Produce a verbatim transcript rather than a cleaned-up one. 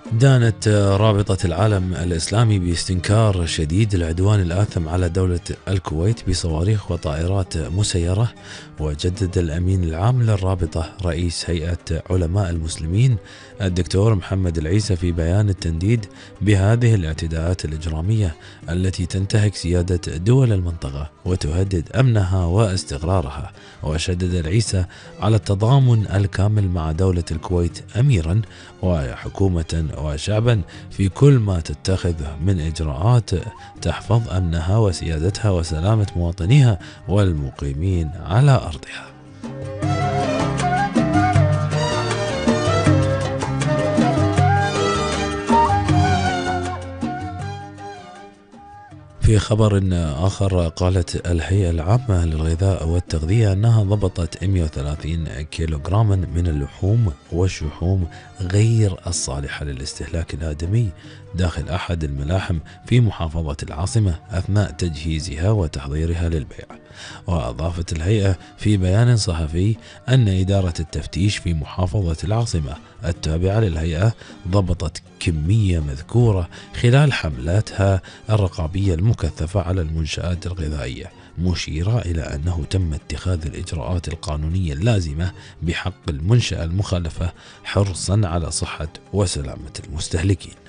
دانت رابطة العالم الإسلامي باستنكار شديد العدوان الآثم على دولة الكويت بصواريخ وطائرات مسيرة. وجدد الأمين العام للرابطة رئيس هيئة علماء المسلمين الدكتور محمد العيسى في بيان التنديد بهذه الاعتداءات الإجرامية التي تنتهك سيادة دول المنطقة وتهدد أمنها واستقرارها. وشدد العيسى على التضامن الكامل مع دولة الكويت أميرا وحكومة وشعبا في كل ما تتخذه من إجراءات تحفظ أمنها وسيادتها وسلامة مواطنيها والمقيمين على أرضها. في خبر آخر، قالت الهيئة العامة للغذاء والتغذية أنها ضبطت مئة وثلاثين كيلوغراما من اللحوم والشحوم غير الصالحة للاستهلاك الآدمي داخل أحد الملاحم في محافظة العاصمة أثناء تجهيزها وتحضيرها للبيع. وأضافت الهيئة في بيان صحفي أن إدارة التفتيش في محافظة العاصمة التابعة للهيئة ضبطت كمية مذكورة خلال حملاتها الرقابية المكثفة على المنشآت الغذائية، مشيرة إلى أنه تم اتخاذ الإجراءات القانونية اللازمة بحق المنشأة المخالفة حرصا على صحة وسلامة المستهلكين.